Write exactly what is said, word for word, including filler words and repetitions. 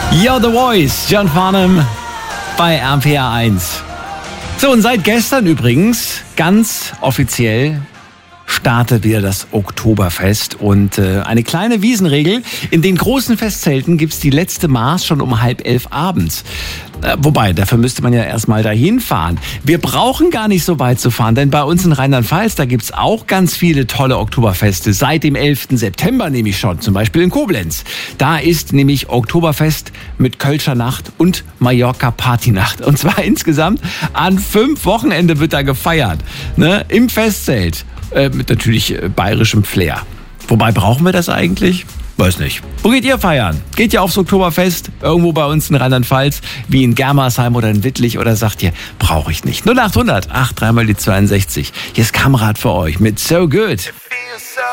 Yo, The Voice, John Farnham bei R P R eins. So, und seit gestern übrigens, ganz offiziell, startet wieder das Oktoberfest und äh, eine kleine Wiesenregel. In den großen Festzelten gibt's die letzte Maß schon um halb elf abends. Äh, wobei, dafür müsste man ja erstmal dahin fahren. Wir brauchen gar nicht so weit zu fahren, denn bei uns in Rheinland-Pfalz, da gibt's auch ganz viele tolle Oktoberfeste. Seit dem elften September nämlich schon, zum Beispiel in Koblenz. Da ist nämlich Oktoberfest mit Kölscher Nacht und Mallorca Partynacht. Und zwar insgesamt an fünf Wochenende wird da gefeiert, ne? Im Festzelt. Äh, mit natürlich äh, bayerischem Flair. Wobei, brauchen wir das eigentlich? Weiß nicht. Wo geht ihr feiern? Geht ihr aufs Oktoberfest? Irgendwo bei uns in Rheinland-Pfalz? Wie in Germersheim oder in Wittlich? Oder sagt ihr, brauche ich nicht? null acht hundert acht drei mal die zweiundsechzig. Hier ist Kamerad für euch mit So Good.